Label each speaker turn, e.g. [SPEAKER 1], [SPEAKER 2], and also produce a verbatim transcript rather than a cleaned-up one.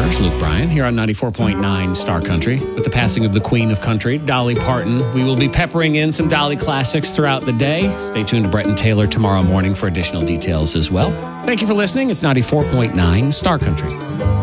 [SPEAKER 1] Church, Luke Bryan, here on ninety-four point nine Star Country. With the passing of the Queen of Country, Dolly Parton, we will be peppering in some Dolly classics throughout the day. Stay tuned to Brett and Taylor tomorrow morning for additional details as well. Thank you for listening. It's ninety-four point nine Star Country.